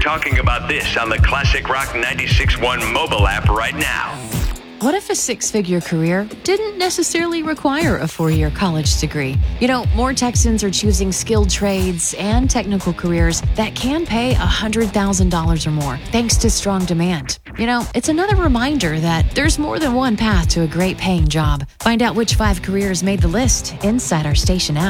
talking about this on the Classic Rock 96.1 mobile app right now. What if a six-figure career didn't necessarily require a four-year college degree? You know, more Texans are choosing skilled trades and technical careers that can pay $100,000 or more, thanks to strong demand. You know, it's another reminder that there's more than one path to a great paying job. Find out which 5 careers made the list inside our station app.